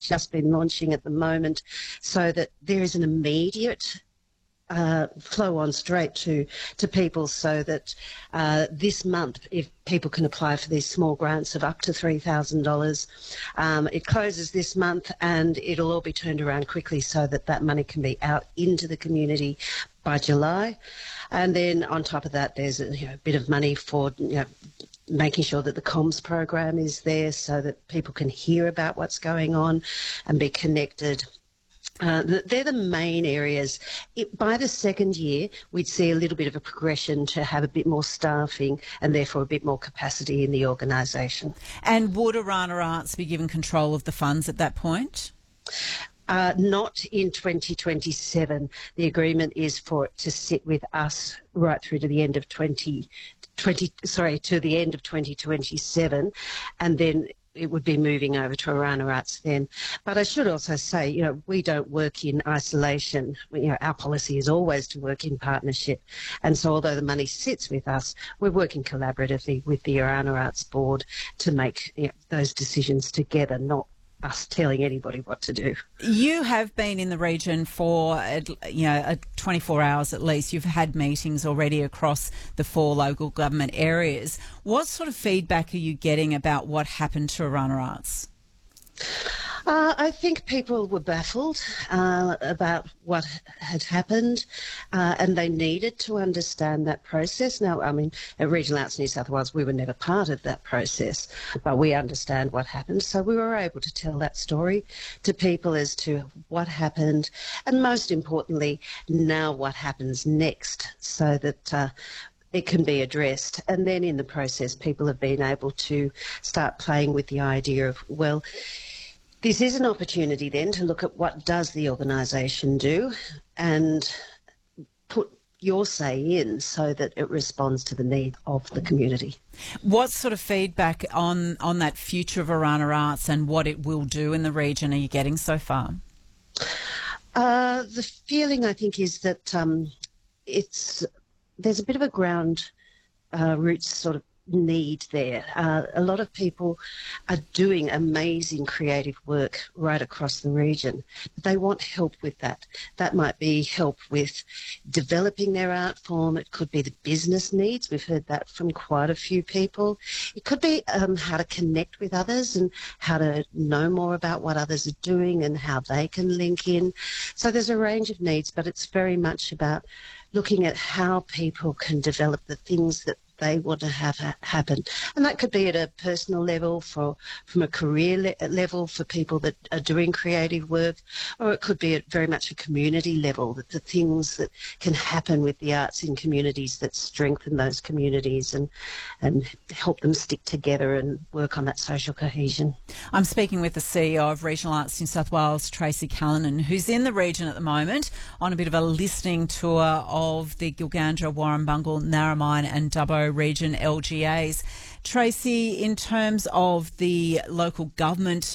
just been launching at the moment, so that there is an immediate flow on straight to people, so that this month, if people can apply for these small grants of up to $3,000, it closes this month and it'll all be turned around quickly so that that money can be out into the community by July. And then on top of that, there's a bit of money for making sure that the comms program is there so that people can hear about what's going on and be connected. They're the main areas. By the second year, we'd see a little bit of a progression to have a bit more staffing and therefore a bit more capacity in the organisation. And would Orana Arts be given control of the funds at that point? Not in 2027. The agreement is for it to sit with us right through to the end of 2027, and then it would be moving over to Orana Arts then. But I should also say, we don't work in isolation. Our policy is always to work in partnership. And so although the money sits with us, we're working collaboratively with the Orana Arts Board to make those decisions together, not us telling anybody what to do. You have been in the region for 24 hours at least. You've had meetings already across the 4 local government areas. What sort of feedback are you getting about what happened to Orana Arts? I think people were baffled about what had happened, and they needed to understand that process. Now, at Regional Arts New South Wales, we were never part of that process, but we understand what happened. So we were able to tell that story to people as to what happened, and most importantly, now what happens next, so that it can be addressed. And then in the process, people have been able to start playing with the idea of, well, this is an opportunity then to look at what does the organisation do and put your say in so that it responds to the need of the community. What sort of feedback on that future of Orana Arts and what it will do in the region are you getting so far? The feeling, I think, is that there's a bit of a ground roots sort of need there. A lot of people are doing amazing creative work right across the region. They want help with that. That might be help with developing their art form. It could be the business needs. We've heard that from quite a few people. It could be how to connect with others and how to know more about what others are doing and how they can link in. So there's a range of needs, but it's very much about looking at how people can develop the things that they want to have happen. And that could be at a personal level, from a career level for people that are doing creative work, or it could be at very much a community level, that the things that can happen with the arts in communities that strengthen those communities and help them stick together and work on that social cohesion. I'm speaking with the CEO of Regional Arts New South Wales, Tracy Callanan, who's in the region at the moment on a bit of a listening tour of the Gilgandra, Warrumbungle, Narromine and Dubbo region LGAs. Tracy, in terms of the local government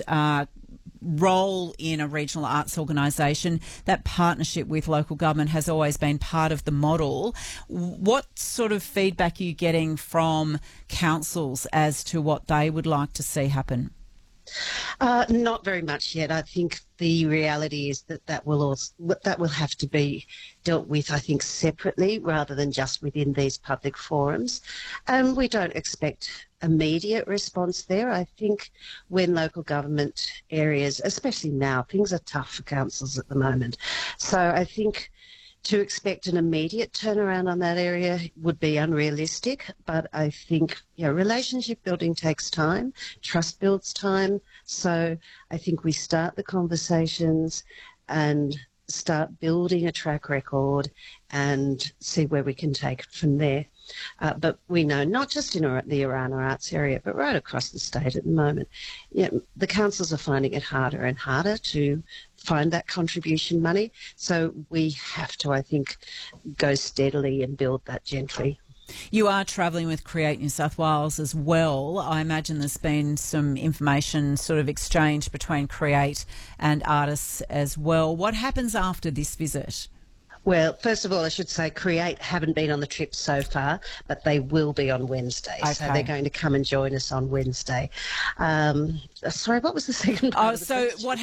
role in a regional arts organisation, that partnership with local government has always been part of the model. What sort of feedback are you getting from councils as to what they would like to see happen? Not very much yet. I think the reality is that will have to be dealt with, I think, separately rather than just within these public forums. And we don't expect immediate response there. I think when local government areas, especially now, things are tough for councils at the moment. So I think to expect an immediate turnaround on that area would be unrealistic, but I think relationship building takes time, trust builds time, so I think we start the conversations and start building a track record and see where we can take it from there. But we know, not just in the Orana Arts area, but right across the state at the moment, the councils are finding it harder and harder to find that contribution money. So we have to, I think, go steadily and build that gently. You are travelling with Create New South Wales as well. I imagine there's been some information sort of exchanged between Create and artists as well. What happens after this visit? Well, first of all, I should say Create haven't been on the trip so far, but they will be on Wednesday. Okay. So they're going to come and join us on Wednesday. Sorry, what was the second part of the question? What